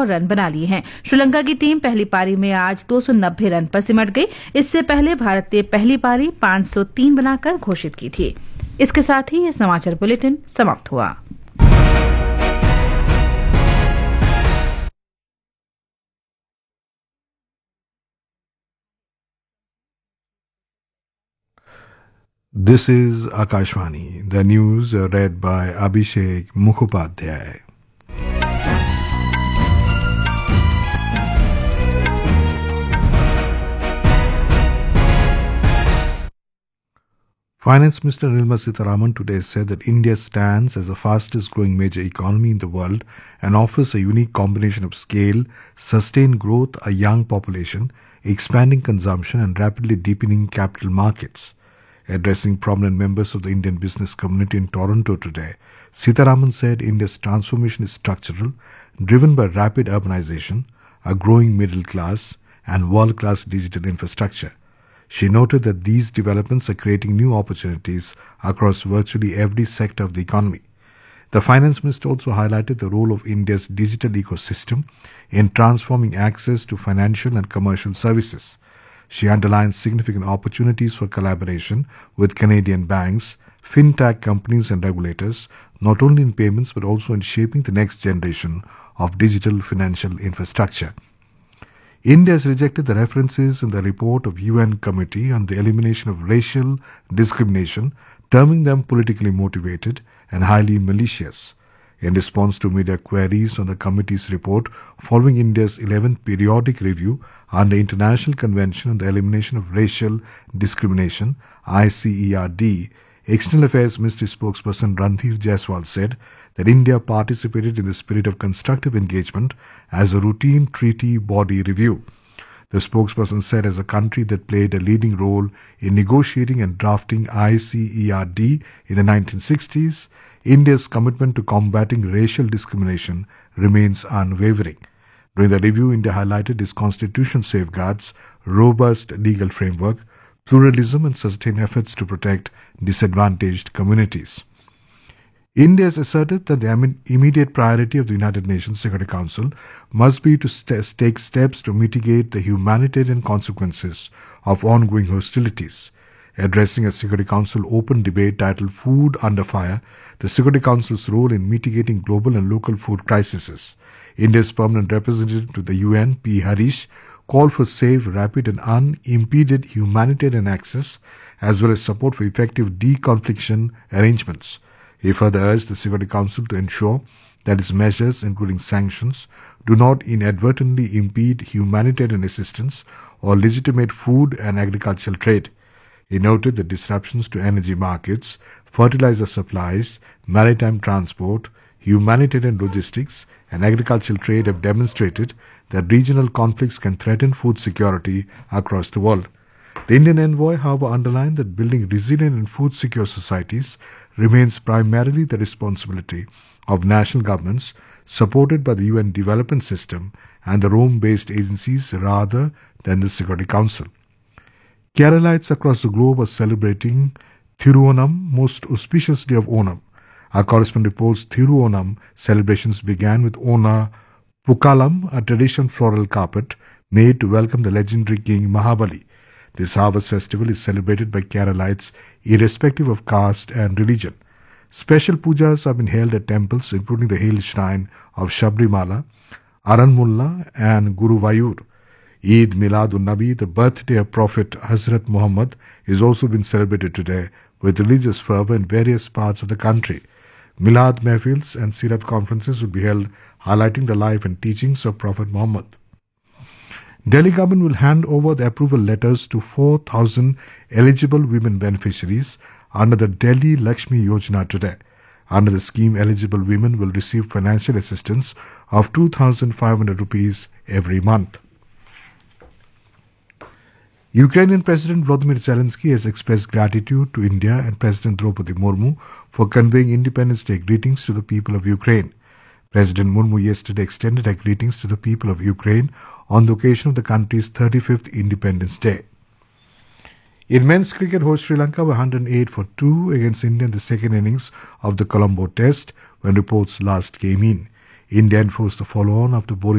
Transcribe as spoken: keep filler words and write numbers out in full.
सौ रन बना लिए हैं। श्रीलंका की टीम पहली पारी में आज दो सौ नब्बे रन पर सिमट गई। इससे पहले भारत ने पहली पारी पांच सौ तीन बनाकर घोषित की थी। इसके साथ ही यह समाचार बुलेटिन समाप्त हुआ। This is Akashvani. The news are read by Abhishek Mukhopadhyay. Finance Minister Nirmala Sitharaman today said that India stands as the fastest growing major economy in the world and offers a unique combination of scale, sustained growth, a young population, expanding consumption and rapidly deepening capital markets. Addressing prominent members of the Indian business community in Toronto today, Sitharaman said India's transformation is structural, driven by rapid urbanization, a growing middle class, and world-class digital infrastructure. She noted that these developments are creating new opportunities across virtually every sector of the economy. The finance minister also highlighted the role of India's digital ecosystem in transforming access to financial and commercial services. She underlined significant opportunities for collaboration with Canadian banks, fintech companies and regulators, not only in payments but also in shaping the next generation of digital financial infrastructure. India has rejected the references in the report of U N Committee on the Elimination of Racial Discrimination, terming them politically motivated and highly malicious. In response to media queries on the committee's report following India's eleventh periodic review under International Convention on the Elimination of Racial Discrimination, I C E R D, External Affairs Ministry spokesperson Randhir Jaiswal said that India participated in the spirit of constructive engagement as a routine treaty body review. The spokesperson said as a country that played a leading role in negotiating and drafting I C E R D in the nineteen sixties, India's commitment to combating racial discrimination remains unwavering. During the review, India highlighted its constitutional safeguards, robust legal framework, pluralism and sustained efforts to protect disadvantaged communities. India has asserted that the immediate priority of the United Nations Security Council must be to st- take steps to mitigate the humanitarian consequences of ongoing hostilities. Addressing a Security Council open debate titled Food Under Fire, the Security Council's role in mitigating global and local food crises, India's permanent representative to the U N, P. Harish, called for safe, rapid and unimpeded humanitarian access as well as support for effective deconfliction arrangements. He further urged the Security Council to ensure that its measures, including sanctions, do not inadvertently impede humanitarian assistance or legitimate food and agricultural trade. He noted that disruptions to energy markets, fertilizer supplies, maritime transport, humanitarian logistics, and agricultural trade have demonstrated that regional conflicts can threaten food security across the world. The Indian envoy, however, underlined that building resilient and food-secure societies remains primarily the responsibility of national governments supported by the U N Development System and the Rome-based agencies rather than the Security Council. Keralites across the globe are celebrating Thiruvonam, most auspicious day of Onam. Our correspondent reports Thiruvonam celebrations began with Ona Pukalam, a traditional floral carpet made to welcome the legendary king Mahabali. This harvest festival is celebrated by Keralites irrespective of caste and religion. Special pujas have been held at temples including the hill shrine of Shabrimala, Aranmulla and Guruvayur. Eid Milad-un-Nabi, the birthday of Prophet Hazrat Muhammad, is also been celebrated today with religious fervor in various parts of the country. Milad Mehfils and Sirat conferences will be held highlighting the life and teachings of Prophet Muhammad. Delhi government will hand over the approval letters to four thousand eligible women beneficiaries under the Delhi Lakshmi Yojana today. Under the scheme, eligible women will receive financial assistance of two thousand five hundred rupees every month. Ukrainian President Volodymyr Zelensky has expressed gratitude to India and President Draupadi Murmu for conveying Independence Day greetings to the people of Ukraine. President Murmu yesterday extended her greetings to the people of Ukraine on the occasion of the country's thirty-fifth Independence Day. In men's cricket, host Sri Lanka were one hundred eight for two against India in the second innings of the Colombo Test when reports last came in. India enforced the follow-on after bowling